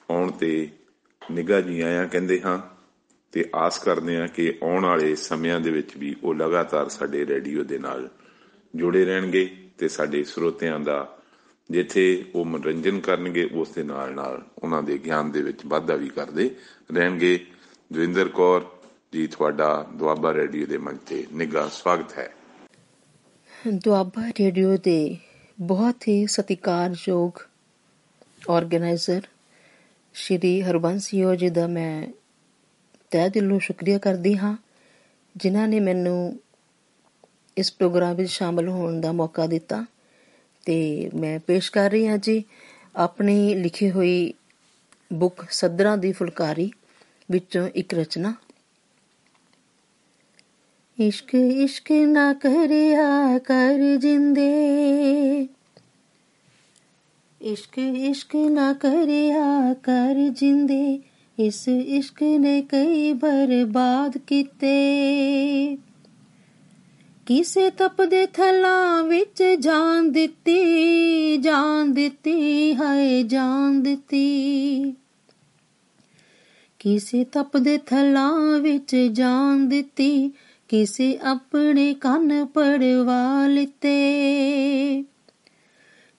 ਆਉਣ 'ਤੇ ਨਿੱਘਾ ਜੀ ਆਇਆਂ ਕਹਿੰਦੇ ਹਾਂ ਅਤੇ ਆਸ ਕਰਦੇ ਹਾਂ ਕਿ ਆਉਣ ਵਾਲੇ ਸਮਿਆਂ ਦੇ ਵਿੱਚ ਵੀ ਉਹ ਲਗਾਤਾਰ ਸਾਡੇ ਰੇਡੀਓ ਦੇ ਨਾਲ ਜੁੜੇ ਰਹਿਣਗੇ ਅਤੇ ਸਾਡੇ ਸਰੋਤਿਆਂ ਦਾ ਜਿੱਥੇ ਉਹ ਮਨੋਰੰਜਨ ਕਰਨਗੇ ਉਸ ਦੇ ਨਾਲ ਨਾਲ ਉਹਨਾਂ ਦੇ ਗਿਆਨ ਦੇ ਵਿੱਚ ਵਾਧਾ ਵੀ ਕਰਦੇ ਰਹਿਣਗੇ। ਜੋਗਿੰਦਰ ਕੌਰ ਜੀ, ਤੁਹਾਡਾ ਦੁਆਬਾ ਰੇਡੀਓ ਦੇ ਮੰਚ 'ਤੇ ਨਿੱਘਾ ਸਵਾਗਤ ਹੈ। ਦੁਆਬਾ ਰੇਡੀਓ ਦੇ ਬਹੁਤ ਹੀ ਸਤਿਕਾਰਯੋਗ ਆਰਗੇਨਾਈਜ਼ਰ ਸ਼੍ਰੀ ਹਰਬੰਸ ਜੀ ਦਾ ਮੈਂ ਤਹਿ ਦਿਲੋਂ ਸ਼ੁਕਰੀਆ ਕਰਦੀ ਹਾਂ, ਜਿਨ੍ਹਾਂ ਨੇ ਮੈਨੂੰ ਇਸ ਪ੍ਰੋਗਰਾਮ ਵਿੱਚ ਸ਼ਾਮਲ ਹੋਣ ਦਾ ਮੌਕਾ ਦਿੱਤਾ। ਅਤੇ ਮੈਂ ਪੇਸ਼ ਕਰ ਰਹੀ ਹਾਂ ਜੀ ਆਪਣੀ ਲਿਖੀ ਹੋਈ ਬੁੱਕ ਸੱਧਰਾਂ ਦੀ ਫੁਲਕਾਰੀ ਵਿੱਚੋਂ ਇੱਕ ਰਚਨਾ। ਇਸ਼ਕ ਇਸ਼ਕ ਨਾ ਕਰਿਆ ਕਰ ਜਿੰਦੇ, ਇਸ਼ਕ ਇਸ਼ਕ ਨਾ ਕਰਿਆ ਕਰ ਜਿੰਦੇ, ਇਸ ਇਸ਼ਕ ਨੇ ਕਈ ਬਰਬਾਦ ਕੀਤੇ। ਕਿਸੇ ਤਪਦੇ ਥਲਾਂ ਵਿੱਚ ਜਾਨ ਦਿੱਤੀ, ਜਾਨ ਦਿੱਤੀ, ਹਾਏ ਜਾਨ ਦਿੱਤੀ। ਕਿਸੇ ਤਪਦੇ ਥਲਾਂ ਵਿੱਚ ਜਾਨ ਦਿੱਤੀ, ਕਿਸੇ ਆਪਣੇ ਕੰਨ ਪੜਵਾ ਲਿੱਤੇ।